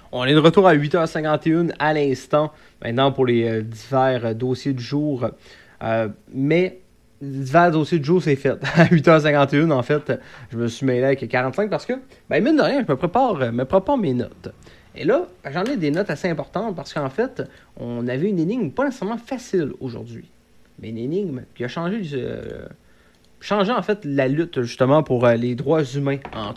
On est de retour à 8h51 à l'instant, maintenant pour les divers dossiers du jour. Mais divers dossiers du jour, c'est fait. À 8h51, en fait, je me suis mêlé avec 45 parce que, mine de rien, je me prépare mes notes. Et là, j'en ai des notes assez importantes parce qu'en fait, on avait une énigme pas nécessairement facile aujourd'hui. Mais une énigme qui a changé en fait la lutte justement pour les droits humains, entre